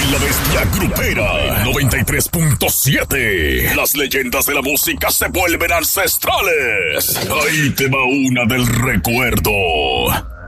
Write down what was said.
En la bestia grupera 93.7. Las leyendas de la música se vuelven ancestrales. Ahí te va una del recuerdo.